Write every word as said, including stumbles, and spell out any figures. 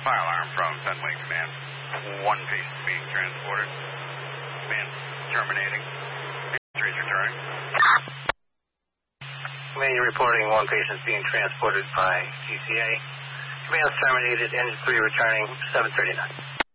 fire alarm from Fenway Command. One patient being transported. Command terminating. Three is returning. Command, you're reporting one patient being transported by G C A. Command terminated, engine three returning, seven thirty-nine.